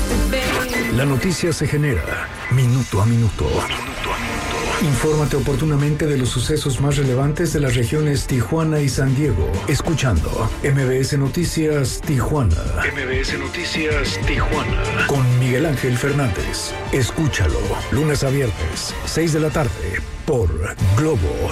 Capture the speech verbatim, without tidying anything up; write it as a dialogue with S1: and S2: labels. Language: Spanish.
S1: La noticia se genera minuto a minuto. Minuto a minuto. Infórmate oportunamente de los sucesos más relevantes de las regiones Tijuana y San Diego, escuchando M B S Noticias Tijuana. M B S Noticias Tijuana. Con Miguel Ángel Fernández. Escúchalo, lunes a viernes, seis de la tarde, por Globo